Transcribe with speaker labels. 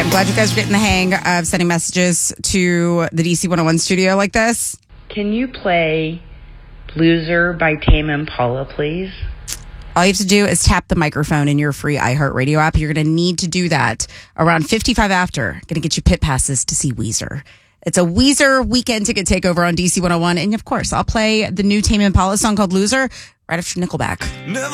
Speaker 1: I'm glad you guys are getting the hang of sending messages to the DC 101 studio like this.
Speaker 2: Can you play Loser by Tame Impala, please?
Speaker 1: All you have to do is tap the microphone in your free iHeartRadio app. You're going to need to do that around 55 after. Going to get you pit passes to see Weezer. It's a Weezer weekend ticket takeover on DC 101. And of course, I'll play the new Tame Impala song called Loser right after Nickelback.
Speaker 3: Never